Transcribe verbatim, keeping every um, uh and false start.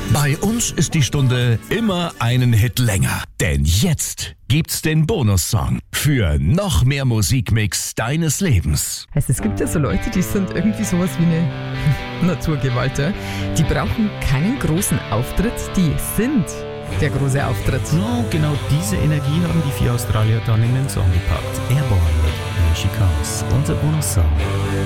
Bei uns ist die Stunde immer einen Hit länger. Denn jetzt gibt's den Bonussong für noch mehr Musikmix deines Lebens. Also es gibt ja so Leute, die sind irgendwie sowas wie eine Naturgewalt. Ja? Die brauchen keinen großen Auftritt, die sind der große Auftritt. No, genau diese Energie haben die vier Australier dann in den Song gepackt. Airborne mit Here She Comes, unser Bonussong.